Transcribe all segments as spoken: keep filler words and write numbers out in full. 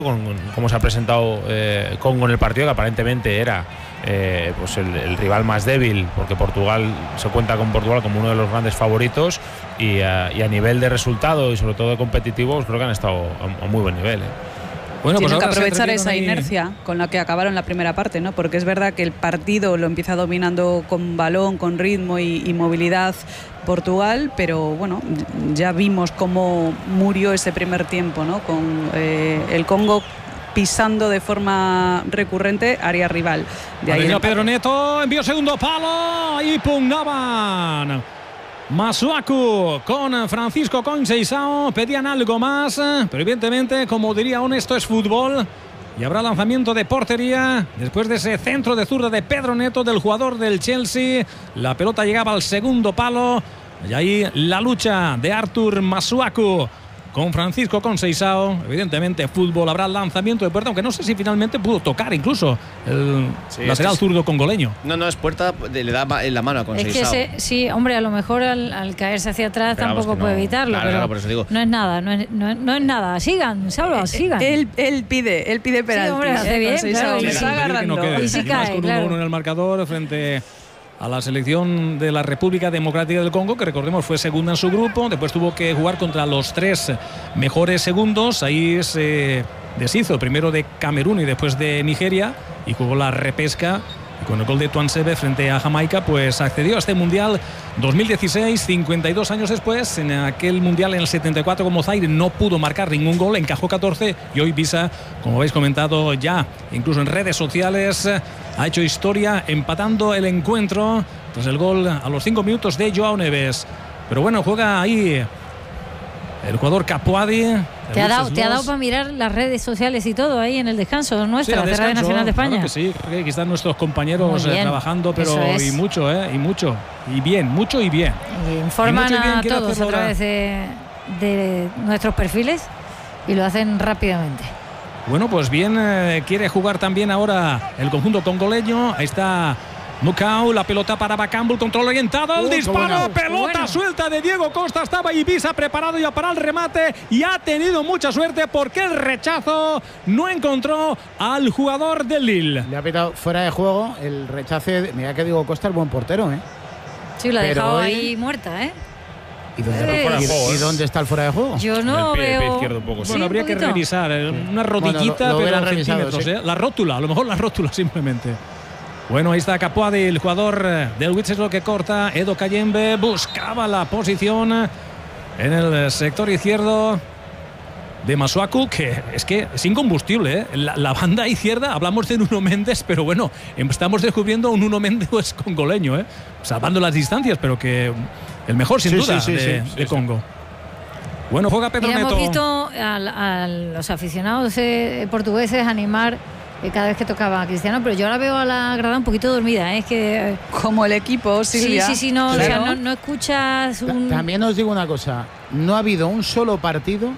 Con, cómo se ha presentado eh, Congo en el partido, que aparentemente era eh, pues el, el rival más débil, porque Portugal se cuenta con Portugal como uno de los grandes favoritos, y a, y a nivel de resultado y sobre todo de competitivos creo que han estado a, a muy buen nivel, ¿eh? Bueno, Tienen pues que aprovechar esa ahí... inercia con la que acabaron la primera parte, ¿no? Porque es verdad que el partido lo empieza dominando con balón, con ritmo y, y movilidad Portugal, pero bueno, ya vimos cómo murió ese primer tiempo, ¿no? Con eh, el Congo pisando de forma recurrente área rival. De ahí el Pedro Neto, envió segundo palo y pugnaban. Masuaku con Francisco Conceição, pedían algo más, pero evidentemente, como diría un, esto es fútbol. Y habrá lanzamiento de portería después de ese centro de zurda de Pedro Neto, del jugador del Chelsea. La pelota llegaba al segundo palo y ahí la lucha de Artur Masuaku con Francisco Conceição. Evidentemente fútbol, habrá lanzamiento de puerta, aunque no sé si finalmente pudo tocar incluso el sí, lateral este es... zurdo congoleño. No, no, es puerta, le da en la mano a Conceição. Es que se, sí, hombre, a lo mejor al, al caerse hacia atrás pero tampoco puede no, evitarlo, claro, pero claro, por eso digo. no es nada, no es, no, no es nada. Sigan, Salva, sigan. Él, él pide, él pide penalti. Sí, hombre, hace bien, claro, y está agarrando. No y si cae, con claro. uno en el marcador frente a la selección de la República Democrática del Congo, que recordemos fue segunda en su grupo, después tuvo que jugar contra los tres mejores segundos, ahí se deshizo primero de Camerún y después de Nigeria, y jugó la repesca, y con el gol de Tuansebe frente a Jamaica, pues accedió a este Mundial dos mil dieciséis, cincuenta y dos años después. En aquel Mundial en el setenta y cuatro como Zaire no pudo marcar ningún gol, encajó catorce, y hoy Visa, como habéis comentado ya, incluso en redes sociales, ha hecho historia empatando el encuentro tras el gol a los cinco minutos de Joao Neves. Pero bueno, juega ahí el jugador Capuadi. ¿Te ha dado, te ha dado para mirar las redes sociales y todo ahí en el descanso nuestra, sí, la Radio Nacional de España? Claro que sí, aquí están nuestros compañeros trabajando, pero es. y mucho, ¿eh? Y mucho, y bien, mucho y bien. Y informan y bien, a todos a través de, de nuestros perfiles y lo hacen rápidamente. Bueno, pues bien, eh, quiere jugar también ahora el conjunto congoleño. Ahí está Mukau, la pelota para Bakambu, control orientado, el uh, disparo, pelota bueno. suelta de Diego Costa, estaba Ibiza preparado ya para el remate y ha tenido mucha suerte porque el rechazo no encontró al jugador del Lille. Le ha pitado fuera de juego el rechace, mira que Diego Costa es buen portero, ¿eh? Sí, la ha dejado hoy... ahí muerta, ¿eh? ¿Y dónde, eh, ¿Y, ¿Y dónde está el fuera de juego? Yo no el pie, veo. Pie izquierdo un poco, bueno, sí, habría un que revisar eh, una rodillita, bueno, lo, lo pero centímetros, sí. eh. La rótula, a lo mejor la rótula simplemente. Bueno, ahí está Capuadi, el jugador del Witzesloo que corta. Edo Kayembe buscaba la posición en el sector izquierdo de Masuaku, que es que es incombustible, ¿eh? la, la banda izquierda, hablamos de Nuno Méndez, pero bueno, estamos descubriendo un Nuno Méndez congoleño, ¿eh? salvando las distancias, pero que el mejor sin sí, duda sí, sí, de, sí, de Congo. Sí. Bueno, juega Pedro Mira, Neto. Hemos visto a, a los aficionados eh, portugueses animar eh, cada vez que tocaba a Cristiano, pero yo ahora veo a la grada un poquito dormida, ¿eh? Es que como el equipo, Silvia. Sí, sí, sí, no, claro. o sea, no, no escuchas un... También os digo una cosa, no ha habido un solo partido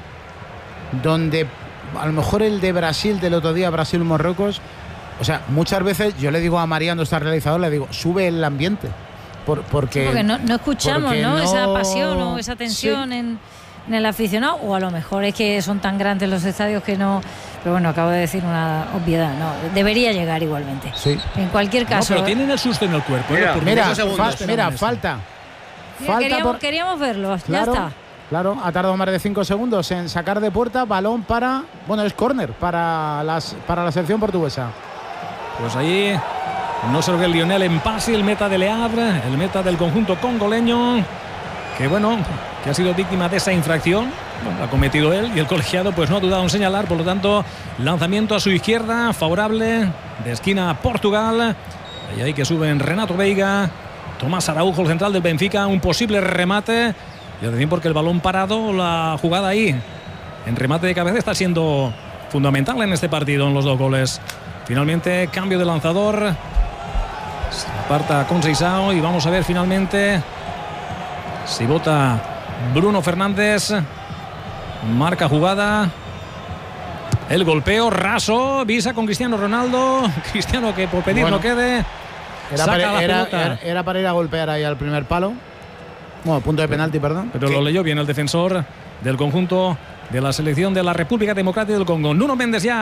donde a lo mejor el de Brasil del otro día, Brasil-Marruecos, o sea, muchas veces yo le digo a Mariano, nuestra realizadora, le digo, sube el ambiente. Por, porque, sí, porque no, no escuchamos ¿no? no... esa pasión o esa tensión sí. en, en el aficionado, o a lo mejor es que son tan grandes los estadios que no... Pero bueno, acabo de decir una obviedad, no, debería llegar igualmente. Sí. En cualquier caso... No, pero tienen el susto en el cuerpo. Mira, ¿eh? mira, fa mira falta. Mira, falta queríamos, por... queríamos verlo, claro, ya está. Claro, ha tardado más de cinco segundos en sacar de puerta, balón para... Bueno, es córner para, las, para la selección portuguesa. Pues ahí no se lo que el Lionel Empasi, el meta de Le Havre, el meta del conjunto congoleño, que bueno, que ha sido víctima de esa infracción. Bueno, ha cometido él y el colegiado pues no ha dudado en señalar, por lo tanto, lanzamiento a su izquierda, favorable, de esquina a Portugal. Y ahí que suben Renato Veiga, Tomás Araujo, el central del Benfica, un posible remate. Y también porque el balón parado, la jugada ahí en remate de cabeza está siendo fundamental en este partido, en los dos goles. Finalmente, cambio de lanzador. Se aparta Conceição y vamos a ver finalmente si vota Bruno Fernández. Marca jugada. El golpeo raso. Visa con Cristiano Ronaldo. Cristiano que por pedir bueno, no quede. Era para, era, era, era para ir a golpear ahí al primer palo. Bueno, punto de penalti, perdón. Pero sí. Lo leyó bien el defensor del conjunto de la selección de la República Democrática del Congo. Nuno Mendes ya